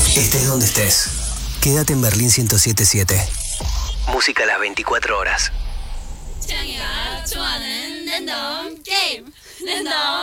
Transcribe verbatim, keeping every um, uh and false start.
Estés donde estés. Quédate en Berlín ciento siete punto siete. Música a las veinticuatro horas.